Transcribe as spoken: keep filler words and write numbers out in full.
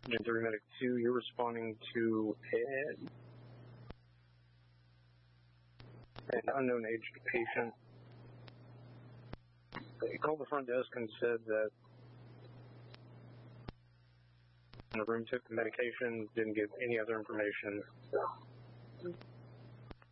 Agent three Medic two, you're responding to Ed, an unknown aged patient. They called the front desk and said that the room took the medication, didn't give any other information.